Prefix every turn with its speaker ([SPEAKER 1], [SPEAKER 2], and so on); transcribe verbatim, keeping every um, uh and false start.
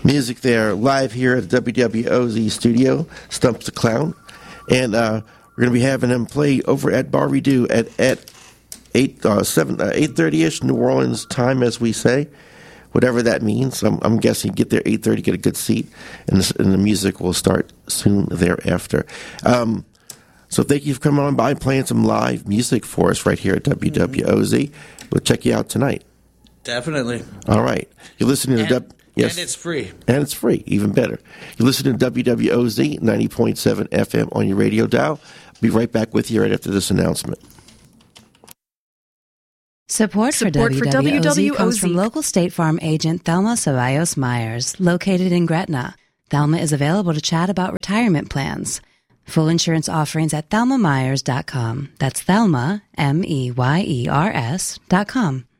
[SPEAKER 1] music there live here at the W W O Z studio, Stumps the Clown. And uh, we're going to be having them play over at Bar Redo at, at eight, uh, seven, uh, eight thirty-ish New Orleans time, as we say. Whatever that means. I'm, I'm guessing get there eight thirty, get a good seat, and the, and the music will start soon thereafter. Um, so thank you for coming on by and playing some live music for us right here at W W O Z. We'll check you out tonight.
[SPEAKER 2] Definitely.
[SPEAKER 1] All right. You're listening
[SPEAKER 2] and,
[SPEAKER 1] to... W- Yes.
[SPEAKER 2] And it's free.
[SPEAKER 1] And it's free, even better. You're listening to W W O Z ninety point seven F M on your radio dial. I'll be right back with you right after this announcement.
[SPEAKER 3] Support,
[SPEAKER 4] Support
[SPEAKER 3] for,
[SPEAKER 4] for
[SPEAKER 3] W W O Z
[SPEAKER 4] W W O Z
[SPEAKER 3] comes from local State Farm agent Thelma Ceballos Myers, located in Gretna. Thelma is available to chat about retirement plans. Full insurance offerings at thelma myers dot com. That's Thelma, M E Y E R S dot com.